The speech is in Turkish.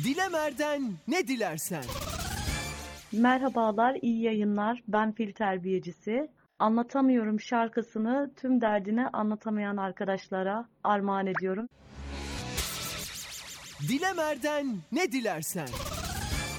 Dilemer'den ne dilersen. Merhabalar, iyi yayınlar. Ben fil terbiyecisi. Anlatamıyorum şarkısını tüm derdini anlatamayan arkadaşlara armağan ediyorum. Dilemer'den ne dilersen.